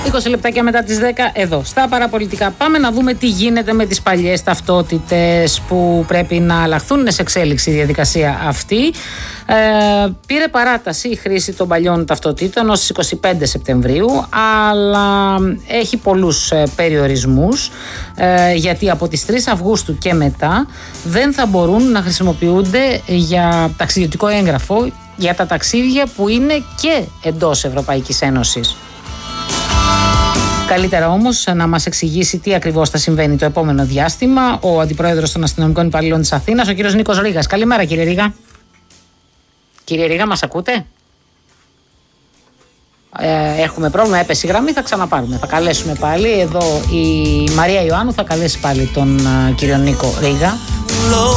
20 λεπτάκια μετά τις 10 εδώ στα παραπολιτικά. Πάμε να δούμε τι γίνεται με τις παλιές ταυτότητες που πρέπει να αλλάχθουν. Είναι σε εξέλιξη η διαδικασία αυτή. Πήρε παράταση η χρήση των παλιών ταυτοτήτων ως 25 Σεπτεμβρίου, αλλά έχει πολλούς περιορισμούς, γιατί από τις 3 Αυγούστου και μετά δεν θα μπορούν να χρησιμοποιούνται για ταξιδιωτικό έγγραφο για τα ταξίδια που είναι και εντός Ευρωπαϊκής Ένωσης. Καλύτερα όμως να μας εξηγήσει τι ακριβώς θα συμβαίνει το επόμενο διάστημα ο Αντιπρόεδρος των Αστυνομικών Υπαλλήλων της Αθήνας, ο κύριος Νίκος Ρήγας. Καλημέρα, κύριε Ρήγα. Κύριε Ρήγα, μας ακούτε? Έχουμε πρόβλημα, έπεσε η γραμμή, θα ξαναπάρουμε. Θα καλέσουμε πάλι εδώ η Μαρία Ιωάννου, θα καλέσει πάλι τον κύριο Νίκο Ρήγα.